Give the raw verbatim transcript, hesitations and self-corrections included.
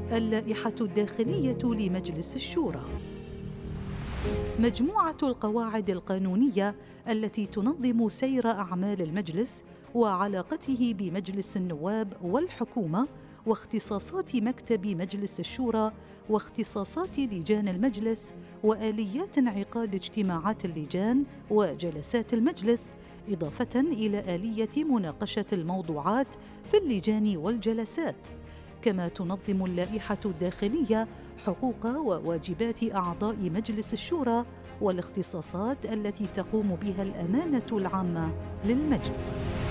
اللائحة الداخلية لمجلس الشورى. مجموعة القواعد القانونية التي تنظم سير أعمال المجلس وعلاقته بمجلس النواب والحكومة، واختصاصات مكتب مجلس الشورى، واختصاصات لجان المجلس، وآليات انعقاد اجتماعات اللجان وجلسات المجلس، إضافة إلى آلية مناقشة الموضوعات في اللجان والجلسات. كما تنظم اللائحة الداخلية حقوق وواجبات أعضاء مجلس الشورى والاختصاصات التي تقوم بها الأمانة العامة للمجلس.